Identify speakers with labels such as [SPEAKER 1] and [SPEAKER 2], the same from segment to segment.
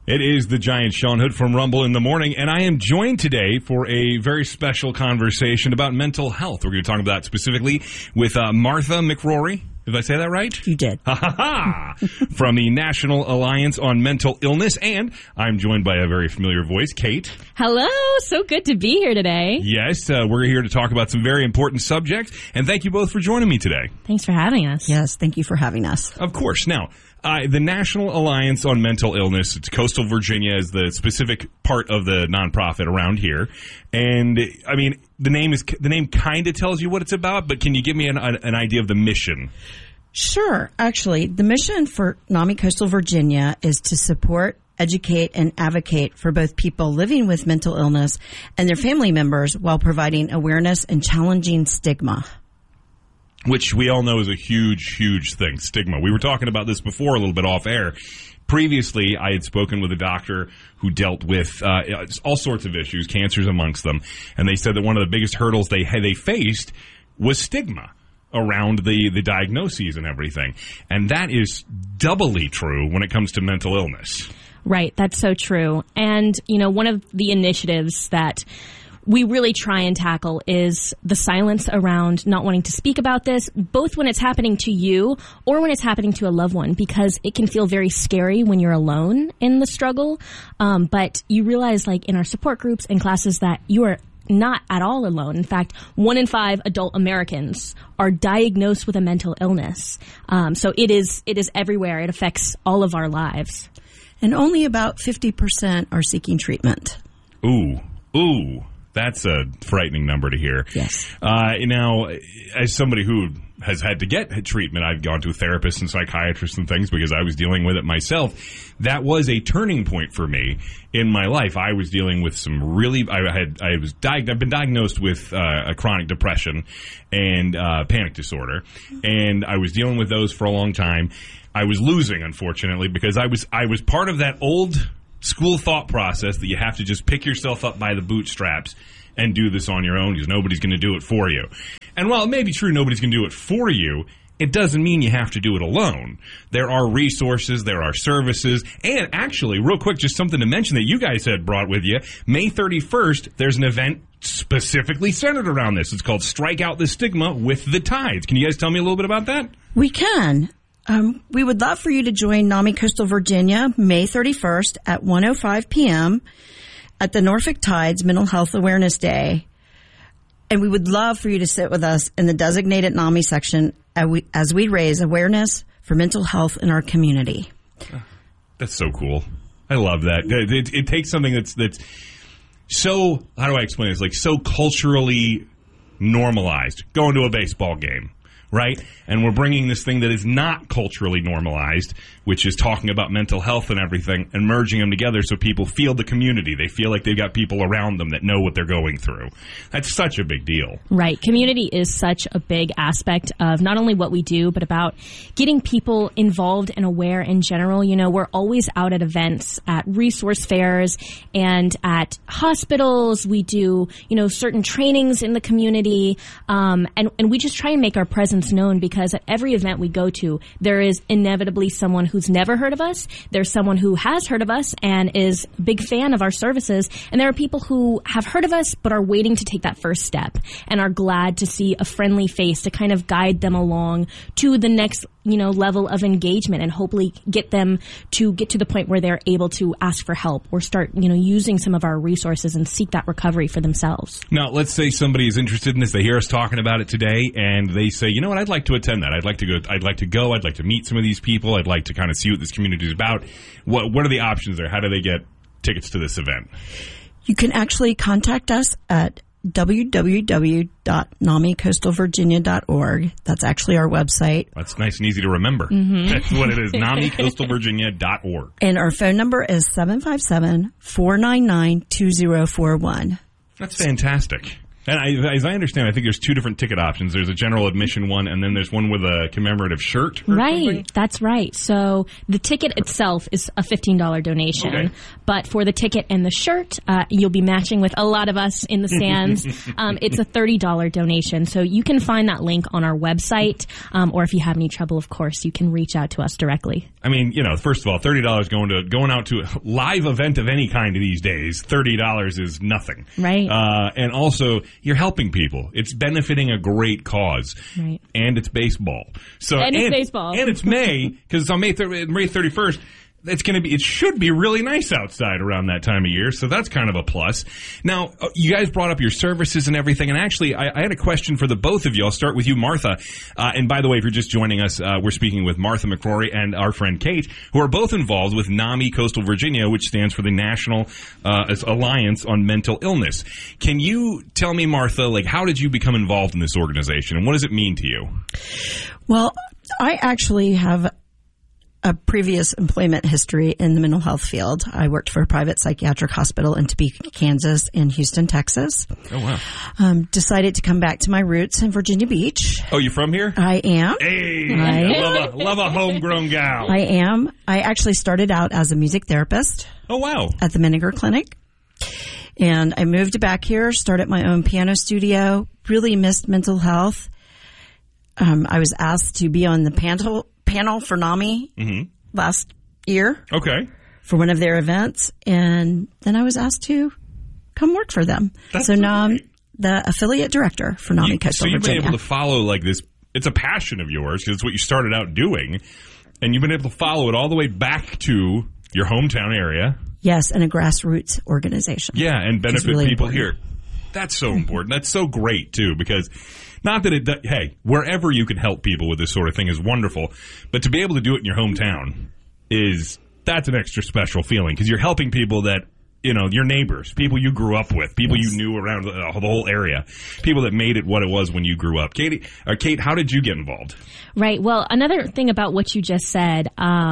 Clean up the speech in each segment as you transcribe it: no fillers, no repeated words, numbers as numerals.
[SPEAKER 1] It is the Giant Sean Hood from Rumble in the Morning, and I am joined today for a very special conversation about mental health. We're going to talk about that specifically with Martha McRory. Did I say that right?
[SPEAKER 2] You did.
[SPEAKER 1] Ha ha ha! From the National Alliance on Mental Illness, and I'm joined by a very familiar voice, Kate.
[SPEAKER 3] Hello, so good to be here today.
[SPEAKER 1] Yes, we're here to talk about some very important subjects, and thank you both for joining me today.
[SPEAKER 3] Thanks for having us.
[SPEAKER 2] Yes, thank you for having us.
[SPEAKER 1] Of course. Now, the National Alliance on Mental Illness, it's Coastal Virginia is the specific part of the nonprofit around here. And, I mean, the name kind of tells you what it's about, but can you give me an idea of the mission?
[SPEAKER 2] Sure. Actually, the mission for NAMI Coastal Virginia is to support, educate, and advocate for both people living with mental illness and their family members while providing awareness and challenging stigma.
[SPEAKER 1] Which we all know is a huge, huge thing, stigma. We were talking about this before a little bit off air. Previously, I had spoken with a doctor who dealt with all sorts of issues, cancers amongst them, and they said that one of the biggest hurdles they faced was stigma around the diagnoses and everything. And that is doubly true when it comes to mental illness.
[SPEAKER 3] Right, that's so true. And, you know, one of the initiatives that we really try and tackle is the silence around not wanting to speak about this, both when it's happening to you or when it's happening to a loved one, because it can feel very scary when you're alone in the struggle. But you realize, like in our support groups and classes, that you are not at all alone. In fact, 1 in 5 adult Americans are diagnosed with a mental illness. So it is everywhere. It affects all of our lives.
[SPEAKER 2] And only about 50% are seeking treatment.
[SPEAKER 1] Ooh. That's a frightening number to hear.
[SPEAKER 2] Yes.
[SPEAKER 1] Now, as somebody who has had to get treatment, I've gone to therapists and psychiatrists and things because I was dealing with it myself. That was a turning point for me in my life. I was dealing with some really. I've been diagnosed with a chronic depression and panic disorder, and I was dealing with those for a long time. I was losing, unfortunately, because I was part of that old school thought process that you have to just pick yourself up by the bootstraps and do this on your own because nobody's going to do it for you. And while it may be true nobody's going to do it for you, it doesn't mean you have to do it alone. There are resources, there are services, and actually, real quick, just something to mention that you guys had brought with you. May 31st, there's an event specifically centered around this. It's called Strike Out the Stigma with the Tides. Can you guys tell me a little bit about that?
[SPEAKER 2] We can. We would love for you to join NAMI Coastal Virginia May 31st at 1:05 p.m. at the Norfolk Tides Mental Health Awareness Day. And we would love for you to sit with us in the designated NAMI section as we raise awareness for mental health in our community.
[SPEAKER 1] That's so cool. I love that. It takes something that's so, how do I explain this? Like so culturally normalized. Going to a baseball game. Right? And we're bringing this thing that is not culturally normalized, which is talking about mental health and everything, and merging them together so people feel the community. They feel like they've got people around them that know what they're going through. That's such a big deal.
[SPEAKER 3] Right. Community is such a big aspect of not only what we do, but about getting people involved and aware in general. You know, we're always out at events, at resource fairs, and at hospitals. We do, you know, certain trainings in the community, and we just try and make our presence known, because at every event we go to, there is inevitably someone who's never heard of us. There's someone who has heard of us and is a big fan of our services. And there are people who have heard of us but are waiting to take that first step and are glad to see a friendly face to kind of guide them along to the next, you know, level of engagement and hopefully get them to get to the point where they're able to ask for help or start, you know, using some of our resources and seek that recovery for themselves.
[SPEAKER 1] Now, let's say somebody is interested in this. They hear us talking about it today and they say, you know what, I'd like to attend that. I'd like to go. I'd like to meet some of these people. I'd like to kind of see what this community is about. What are the options there? How do they get tickets to this event?
[SPEAKER 2] You can actually contact us at www.namicoastalvirginia.org. That's actually our website.
[SPEAKER 1] That's nice and easy to remember. Mm-hmm. That's what it is, namicoastalvirginia.org.
[SPEAKER 2] And our phone number is 757-499-2041.
[SPEAKER 1] That's fantastic. And as I understand, I think there's two different ticket options. There's a general admission one, and then there's one with a commemorative shirt.
[SPEAKER 3] Right,
[SPEAKER 1] something.
[SPEAKER 3] That's right. So the ticket itself is a $15 donation,
[SPEAKER 1] Okay.
[SPEAKER 3] but for the ticket and the shirt, you'll be matching with a lot of us in the stands. It's a $30 donation. So you can find that link on our website, or if you have any trouble, of course, you can reach out to us directly.
[SPEAKER 1] I mean, first of all, $30 going out to a live event of any kind these days, $30 is nothing.
[SPEAKER 3] Right.
[SPEAKER 1] And also, you're helping people. It's benefiting a great cause.
[SPEAKER 3] Right.
[SPEAKER 1] And it's baseball.
[SPEAKER 3] And it's baseball.
[SPEAKER 1] And it's May, because it's on May 31st. It should be really nice outside around that time of year, so that's kind of a plus. Now, you guys brought up your services and everything, and actually, I had a question for the both of you. I'll start with you, Martha. And by the way, if you're just joining us, we're speaking with Martha McCrory and our friend Kate, who are both involved with NAMI Coastal Virginia, which stands for the National Alliance on Mental Illness. Can you tell me, Martha, how did you become involved in this organization, and what does it mean to you?
[SPEAKER 2] Well, I actually have a previous employment history in the mental health field. I worked for a private psychiatric hospital in Topeka, Kansas, and Houston, Texas.
[SPEAKER 1] Oh, wow.
[SPEAKER 2] Decided to come back to my roots in Virginia Beach.
[SPEAKER 1] Oh, you from here?
[SPEAKER 2] I am.
[SPEAKER 1] Hey, I love a homegrown gal.
[SPEAKER 2] I am. I actually started out as a music therapist.
[SPEAKER 1] Oh, wow.
[SPEAKER 2] At the Menninger Clinic. And I moved back here, started my own piano studio, really missed mental health. I was asked to be on the panel for NAMI last year.
[SPEAKER 1] Okay.
[SPEAKER 2] For one of their events. And then I was asked to come work for them.
[SPEAKER 1] That's
[SPEAKER 2] so now I'm the affiliate director for NAMI Coastal Virginia.
[SPEAKER 1] So you've been able to follow this. It's a passion of yours because it's what you started out doing. And you've been able to follow it all the way back to your hometown area.
[SPEAKER 2] Yes, and a grassroots organization.
[SPEAKER 1] Yeah, and benefit
[SPEAKER 2] really
[SPEAKER 1] people
[SPEAKER 2] important.
[SPEAKER 1] here. That's so important. That's so great, too, because not that hey, wherever you can help people with this sort of thing is wonderful, but to be able to do it in your hometown that's an extra special feeling because you're helping people that, your neighbors, people you grew up with, people you knew around the whole area, people that made it what it was when you grew up. Kate, how did you get involved?
[SPEAKER 3] Right. Well, another thing about what you just said,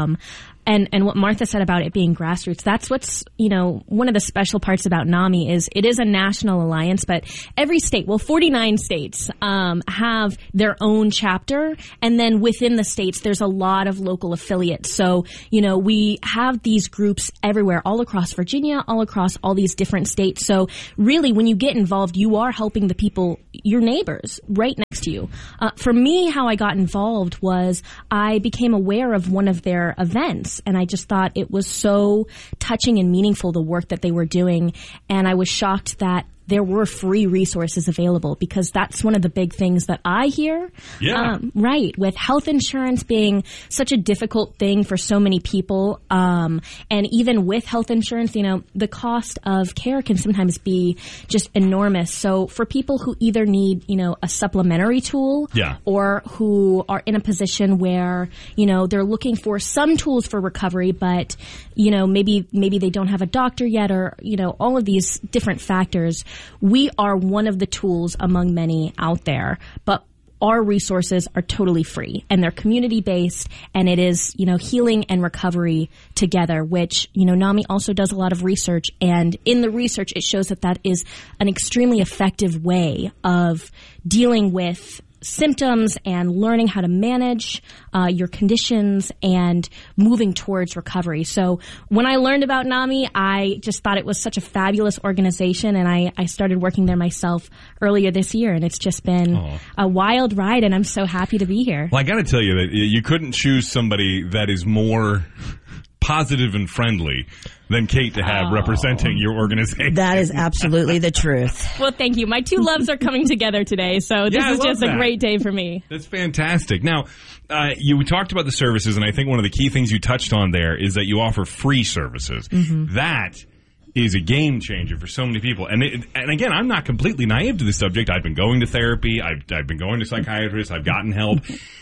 [SPEAKER 3] and what Martha said about it being grassroots, that's what's, one of the special parts about NAMI is it is a national alliance, but every state, 49 states, have their own chapter. And then within the states, there's a lot of local affiliates. So, we have these groups everywhere, all across Virginia, all across all these different states. So really, when you get involved, you are helping the people, your neighbors, right next to you. For me, how I got involved was I became aware of one of their events. And I just thought it was so touching and meaningful, the work that they were doing. And I was shocked that there were free resources available because that's one of the big things that I hear.
[SPEAKER 1] Yeah.
[SPEAKER 3] Right. With health insurance being such a difficult thing for so many people. And even with health insurance, the cost of care can sometimes be just enormous. So for people who either need, a supplementary tool or who are in a position where, they're looking for some tools for recovery, but, maybe they don't have a doctor yet or, all of these different factors. We are one of the tools among many out there, but our resources are totally free and they're community based and it is, healing and recovery together, which, NAMI also does a lot of research, and in the research it shows that is an extremely effective way of dealing with symptoms and learning how to manage your conditions and moving towards recovery. So when I learned about NAMI, I just thought it was such a fabulous organization, and I started working there myself earlier this year, and it's just been a wild ride, and I'm so happy to be here.
[SPEAKER 1] Well, I got to tell you that you couldn't choose somebody that is more positive and friendly than Kate to have representing your organization.
[SPEAKER 2] That is absolutely the truth.
[SPEAKER 3] Well, thank you. My two loves are coming together today, so this is just a great day for me.
[SPEAKER 1] That's fantastic. Now, you talked about the services, and I think one of the key things you touched on there is that you offer free services. Mm-hmm. That is a game changer for so many people. And again, I'm not completely naive to the subject. I've been going to therapy. I've been going to psychiatrists. I've gotten help.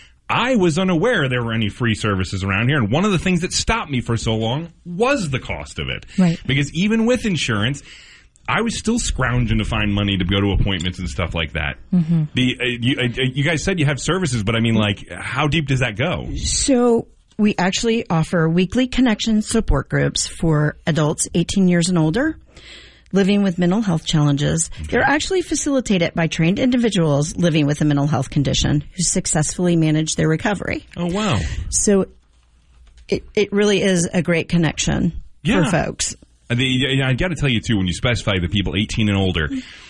[SPEAKER 1] I was unaware there were any free services around here, and one of the things that stopped me for so long was the cost of it.
[SPEAKER 3] Right.
[SPEAKER 1] Because even with insurance, I was still scrounging to find money to go to appointments and stuff like that. Mm-hmm. You guys said you have services, but I mean, how deep does that go?
[SPEAKER 2] So we actually offer weekly connection support groups for adults 18 years and older. living with mental health challenges. They're actually facilitated by trained individuals living with a mental health condition who successfully manage their recovery.
[SPEAKER 1] Oh, wow.
[SPEAKER 2] So it really is a great connection for folks.
[SPEAKER 1] I got to tell you, too, when you specify the people 18 and older,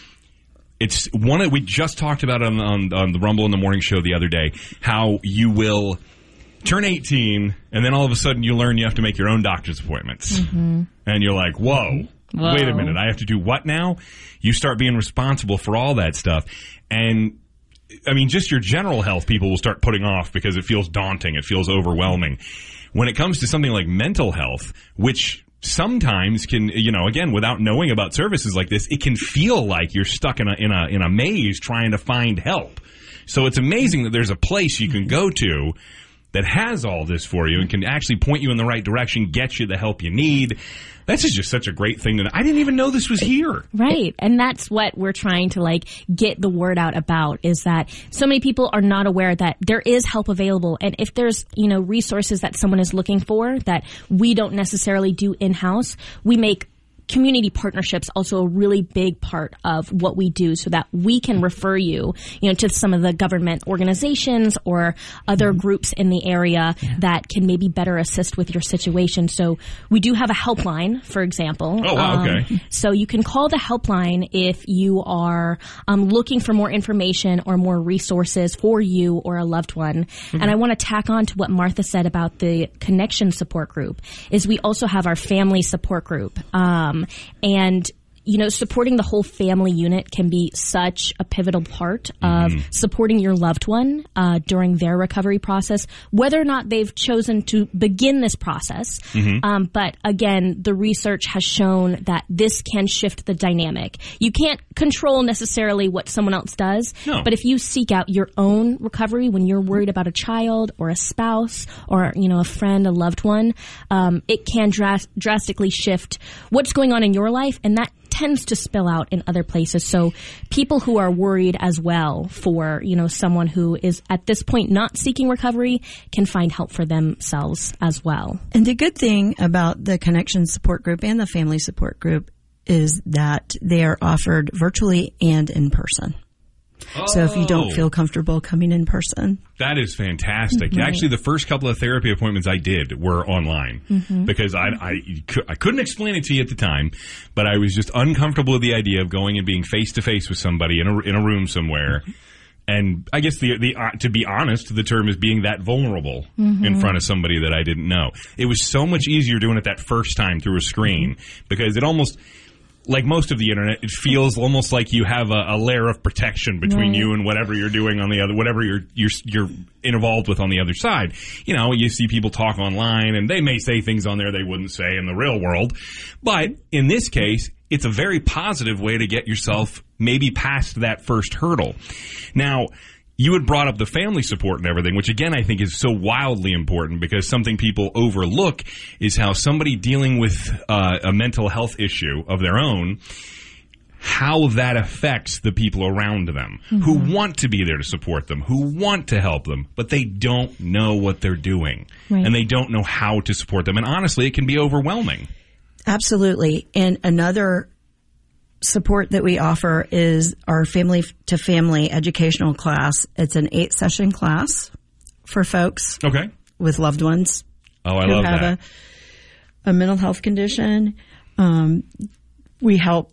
[SPEAKER 1] it's one that we just talked about on the Rumble in the Morning show the other day, how you will turn 18 and then all of a sudden you learn you have to make your own doctor's appointments. Mm-hmm. And you're like, whoa, wait a minute, I have to do what now? You start being responsible for all that stuff. And I mean, just your general health people will start putting off because it feels daunting. It feels overwhelming. When it comes to something like mental health, which sometimes can, again, without knowing about services like this, it can feel like you're stuck in a maze trying to find help. So it's amazing that there's a place you can go to that has all this for you and can actually point you in the right direction, get you the help you need. This is just such a great thing that I didn't even know this was here.
[SPEAKER 3] Right. And that's what we're trying to get the word out about, is that so many people are not aware that there is help available. And if there's, resources that someone is looking for that we don't necessarily do in-house, we make community partnerships also a really big part of what we do, so that we can refer you, to some of the government organizations or other groups in the area that can maybe better assist with your situation. So we do have a helpline, for example.
[SPEAKER 1] Oh, wow, okay.
[SPEAKER 3] So you can call the helpline if you are looking for more information or more resources for you or a loved one. Mm-hmm. And I want to tack on to what Martha said about the Connection support group, is we also have our family support group. And supporting the whole family unit can be such a pivotal part of supporting your loved one during their recovery process, whether or not they've chosen to begin this process. Mm-hmm. But again, the research has shown that this can shift the dynamic. You can't control necessarily what someone else does, but if you seek out your own recovery when you're worried about a child or a spouse or, a friend, a loved one, it can drastically shift what's going on in your life, and that tends to spill out in other places. So people who are worried as well for, someone who is at this point not seeking recovery can find help for themselves as well.
[SPEAKER 2] And the good thing about the Connection support group and the family support group is that they are offered virtually and in person. Oh. So if you don't feel comfortable coming in person.
[SPEAKER 1] That is fantastic. Right. Actually, the first couple of therapy appointments I did were online because I couldn't explain it to you at the time, but I was just uncomfortable with the idea of going and being face-to-face with somebody in a room somewhere. And I guess to be honest, the term is being that vulnerable in front of somebody that I didn't know. It was so much easier doing it that first time through a screen because it almost... like most of the internet, it feels almost like you have a layer of protection between you and whatever you're doing on the other, whatever you're involved with on the other side. You see people talk online and they may say things on there they wouldn't say in the real world. But in this case, it's a very positive way to get yourself maybe past that first hurdle. Now, you had brought up the family support and everything, which again I think is so wildly important because something people overlook is how somebody dealing with a mental health issue of their own, how that affects the people around them who want to be there to support them, who want to help them, but they don't know what they're doing and they don't know how to support them. And honestly, it can be overwhelming.
[SPEAKER 2] Absolutely. And another support that we offer is our family to family educational class. It's an 8-session class for folks with loved ones
[SPEAKER 1] who have
[SPEAKER 2] a mental health condition. We help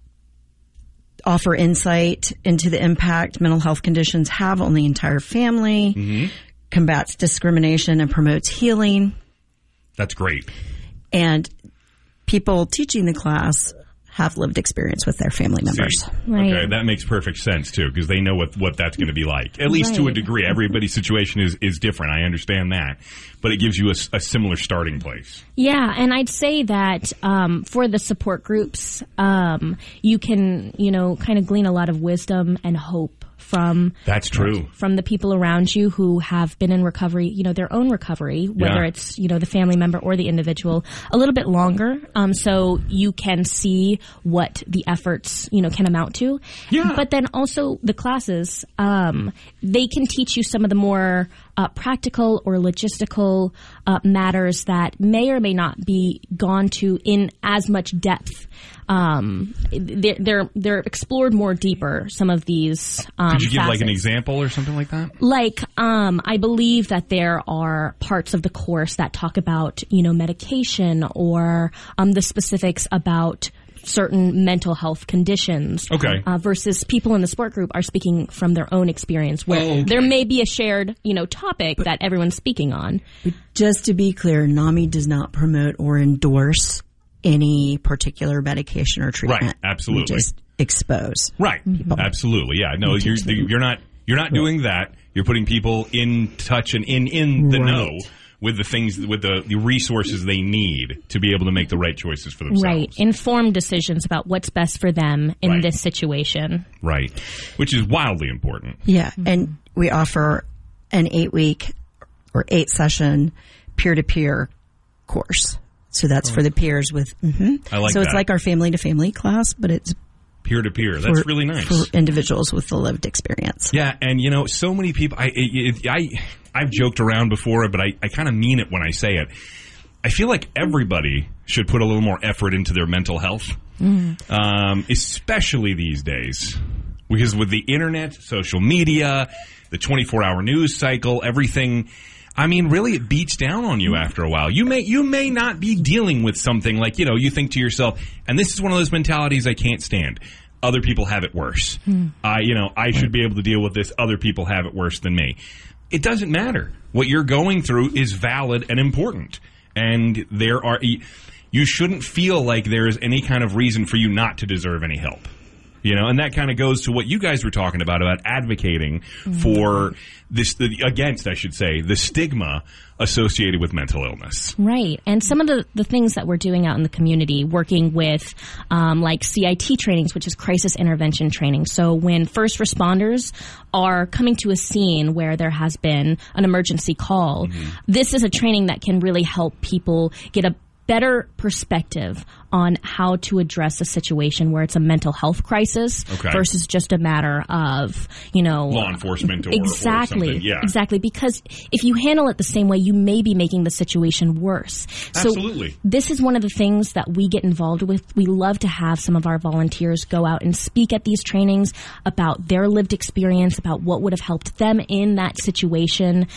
[SPEAKER 2] offer insight into the impact mental health conditions have on the entire family, combats discrimination and promotes healing.
[SPEAKER 1] That's great.
[SPEAKER 2] And people teaching the class have lived experience with their family members.
[SPEAKER 3] Right.
[SPEAKER 1] Okay, that makes perfect sense, too, because they know what that's going to be like. At least to a degree. Everybody's situation is different. I understand that. But it gives you a similar starting place.
[SPEAKER 3] Yeah, and I'd say that for the support groups, you can, kind of glean a lot of wisdom and hope from
[SPEAKER 1] that's true
[SPEAKER 3] from the people around you who have been in recovery, their own recovery, whether it's the family member or the individual, a little bit longer, so you can see what the efforts can amount to. But then also the classes, they can teach you some of the more practical or logistical matters that may or may not be gone to in as much depth. They're explored more deeper, some of these
[SPEAKER 1] Could you give
[SPEAKER 3] facets.
[SPEAKER 1] like an example or something like that?
[SPEAKER 3] Like, I believe that there are parts of the course that talk about, medication or the specifics about certain mental health conditions.
[SPEAKER 1] Okay.
[SPEAKER 3] Versus people in the sport group are speaking from their own experience, where there may be a shared, topic that everyone's speaking on.
[SPEAKER 2] But just to be clear, NAMI does not promote or endorse any particular medication or treatment.
[SPEAKER 1] Right, absolutely.
[SPEAKER 2] We just expose.
[SPEAKER 1] Right. Absolutely. Yeah. No, you're not doing that. You're putting people in touch and in the know with the things, with the resources they need to be able to make the right choices for themselves.
[SPEAKER 3] Right. Informed decisions about what's best for them in
[SPEAKER 1] Right.
[SPEAKER 3] this situation.
[SPEAKER 1] Right. Which is wildly important.
[SPEAKER 2] Yeah. And we offer an 8-week or 8-session peer-to-peer course. So that's for the peers with,
[SPEAKER 1] I like
[SPEAKER 2] so it's
[SPEAKER 1] that.
[SPEAKER 2] like our family-to-family class, but it's
[SPEAKER 1] Peer to peer. That's really nice.
[SPEAKER 2] for individuals with the lived experience.
[SPEAKER 1] Yeah, and so many people. I've joked around before, but I kind of mean it when I say it. I feel like everybody should put a little more effort into their mental health, especially these days, because with the internet, social media, the 24-hour news cycle, everything. I mean, really, it beats down on you after a while. You may not be dealing with something like, you think to yourself, and this is one of those mentalities I can't stand. Other people have it worse. I should be able to deal with this. Other people have it worse than me. It doesn't matter. What you're going through is valid and important. And you shouldn't feel like there's any kind of reason for you not to deserve any help. And that kind of goes to what you guys were talking about advocating for against, I should say, the stigma associated with mental illness.
[SPEAKER 3] Right. And some of the things that we're doing out in the community, working with like CIT trainings, which is crisis intervention training. So when first responders are coming to a scene where there has been an emergency call, this is a training that can really help people get a better perspective on how to address a situation where it's a mental health crisis versus just a matter of,
[SPEAKER 1] law enforcement or
[SPEAKER 3] exactly,
[SPEAKER 1] something. Yeah.
[SPEAKER 3] Exactly. Because if you handle it the same way, you may be making the situation worse.
[SPEAKER 1] Absolutely.
[SPEAKER 3] So this is one of the things that we get involved with. We love to have some of our volunteers go out and speak at these trainings about their lived experience, about what would have helped them in that situation,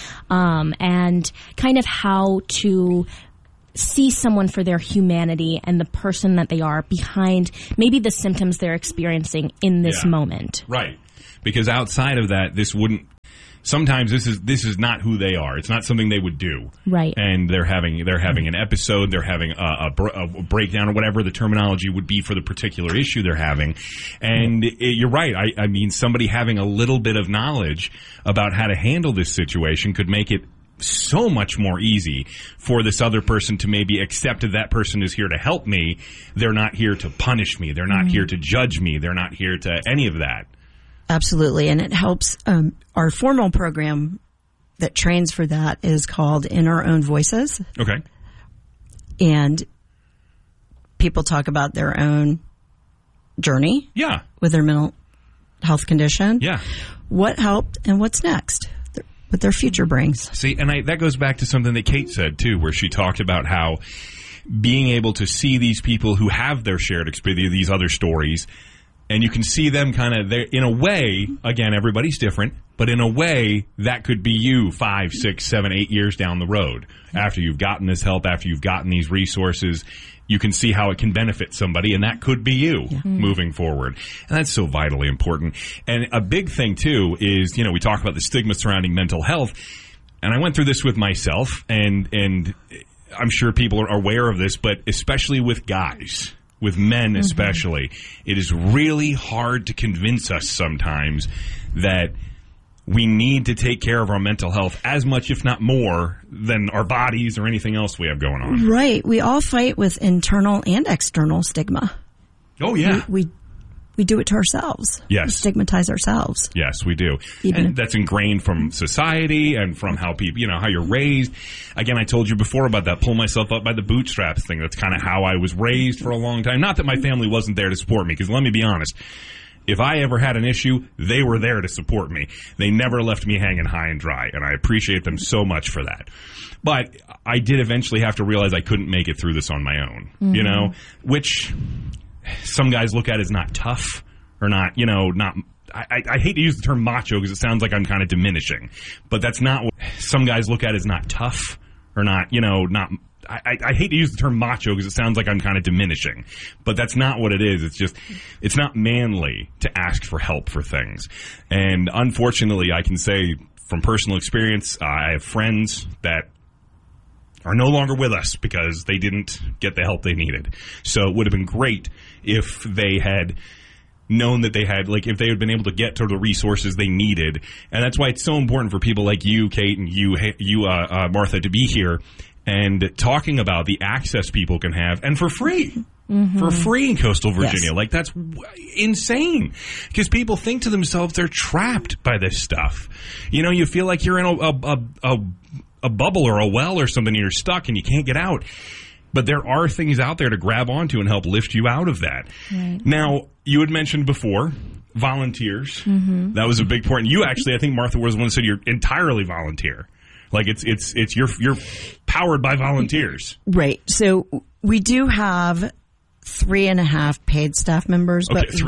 [SPEAKER 3] and kind of how to see someone for their humanity and the person that they are behind maybe the symptoms they're experiencing in this moment.
[SPEAKER 1] Right. Because outside of that, sometimes this is not who they are. It's not something they would do.
[SPEAKER 3] Right.
[SPEAKER 1] And they're having an episode, they're having a breakdown or whatever the terminology would be for the particular issue they're having. And you're right. I mean, somebody having a little bit of knowledge about how to handle this situation could make it so much more easy for this other person to maybe accept that person is here to help me. They're not here to punish me. They're not here to judge me. They're not here to any of that.
[SPEAKER 2] Absolutely. And it helps. Our formal program that trains for that is called In Our Own Voices.
[SPEAKER 1] Okay.
[SPEAKER 2] And people talk about their own journey
[SPEAKER 1] Yeah.
[SPEAKER 2] with their mental health condition.
[SPEAKER 1] Yeah.
[SPEAKER 2] What helped and what's next, what their future brings.
[SPEAKER 1] See, and that goes back to something that Kate said, too, where she talked about how being able to see these people who have their shared experience, these other stories, and you can see them kind of, in a way, again, everybody's different, but in a way, that could be you 5, 6, 7, 8 years down the road. After you've gotten this help, after you've gotten these resources, you can see how it can benefit somebody, and that could be you moving forward. And that's so vitally important. And a big thing, too, is, we talk about the stigma surrounding mental health, and I went through this with myself, and I'm sure people are aware of this, but especially with guys, with men especially, it is really hard to convince us sometimes that we need to take care of our mental health as much, if not more, than our bodies or anything else we have going on.
[SPEAKER 2] Right. We all fight with internal and external stigma.
[SPEAKER 1] Oh, yeah.
[SPEAKER 2] We do it to ourselves.
[SPEAKER 1] Yes.
[SPEAKER 2] We stigmatize ourselves.
[SPEAKER 1] Yes, we do.
[SPEAKER 2] Even
[SPEAKER 1] and that's ingrained from society and from how people, how you're raised. Again, I told you before about that pull myself up by the bootstraps thing. That's kind of how I was raised for a long time. Not that my family wasn't there to support me, because let me be honest. if I ever had an issue, they were there to support me. They never left me hanging high and dry, and I appreciate them so much for that. But I did eventually have to realize I couldn't make it through this on my own, you know, which some guys look at as not tough or not, you know, not... I hate to use the term macho because it sounds like I'm kind of diminishing, but that's not what some guys look at as not tough or not, you know, not... I hate to use the term macho because it sounds like I'm kind of diminishing, but that's not what it is. It's just, it's not manly to ask for help for things. And unfortunately, I can say from personal experience, I have friends that are no longer with us because they didn't get the help they needed. So it would have been great if they had known that they had, like, if they had been able to get to the resources they needed. And that's why it's so important for people like you, Kate, and you, Martha, to be here and talking about the access people can have, and for free. For free in coastal Virginia. Yes. Like, that's insane. Because people think to themselves they're trapped by this stuff. You know, you feel like you're in a bubble or a well or something, and you're stuck and you can't get out. But there are things out there to grab onto and help lift you out of that. Right. Now, you had mentioned before volunteers. That was a big point. You actually, I think Martha was the one who said you're entirely volunteer. Like, it's you're powered by volunteers.
[SPEAKER 2] Right. So we do have 3.5 paid staff members.
[SPEAKER 1] Okay,
[SPEAKER 2] but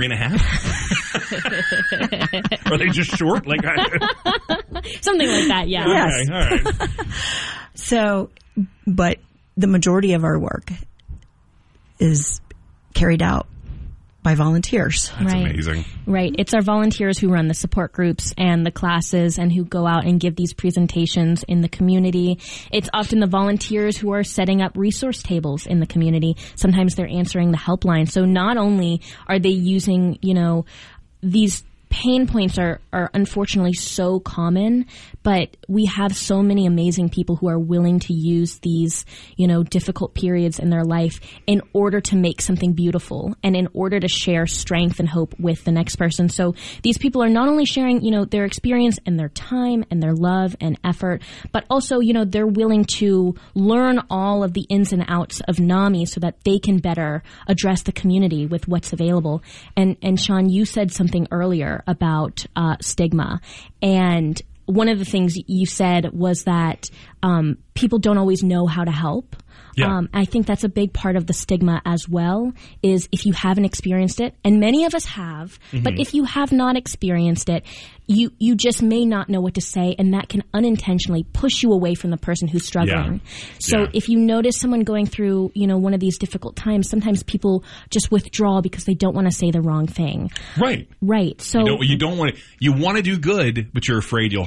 [SPEAKER 1] 3.5? Are they just short? Like
[SPEAKER 3] something like that, yeah.
[SPEAKER 2] Yes.
[SPEAKER 1] Okay, all right.
[SPEAKER 2] So, but the majority of our work is carried out by volunteers.
[SPEAKER 1] That's amazing.
[SPEAKER 3] Right. It's our volunteers who run the support groups and the classes and who go out and give these presentations in the community. It's often the volunteers who are setting up resource tables in the community. Sometimes they're answering the helpline. So not only are they using, you know, these pain points are unfortunately so common, but we have so many amazing people who are willing to use these, you know, difficult periods in their life in order to make something beautiful and in order to share strength and hope with the next person. So these people are not only sharing, you know, their experience and their time and their love and effort, but also, you know, they're willing to learn all of the ins and outs of NAMI so that they can better address the community with what's available. And Sean, you said something earlier about stigma, and one of the things you said was that people don't always know how to help. Yeah. I think that's a big part of the stigma as well, is if you haven't experienced it, and many of us have, but if you have not experienced it, you just may not know what to say, and that can unintentionally push you away from the person who's struggling. Yeah. So if you notice someone going through, you know, one of these difficult times, sometimes people just withdraw because they don't want to say the wrong thing.
[SPEAKER 1] Right.
[SPEAKER 3] Right. So
[SPEAKER 1] you don't want to, you want to do good, but you're afraid you'll